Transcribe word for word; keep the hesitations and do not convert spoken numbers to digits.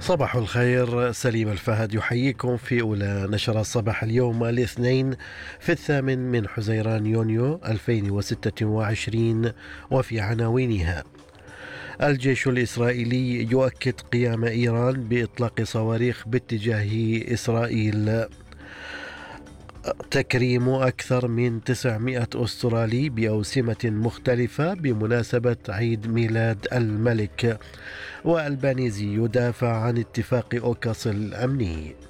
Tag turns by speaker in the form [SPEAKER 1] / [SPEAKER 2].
[SPEAKER 1] صباح الخير. سليم الفهد يحييكم في أولى نشرة صباح اليوم الاثنين في الثامن من حزيران يونيو ألفين وستة وعشرين، وفي عناوينها: الجيش الإسرائيلي يؤكد قيام إيران بإطلاق صواريخ باتجاه إسرائيل. تكريم أكثر من تسعمائة أسترالي بأوسمة مختلفة بمناسبة عيد ميلاد الملك. والبانيزي يدافع عن اتفاق أوكاس الأمني.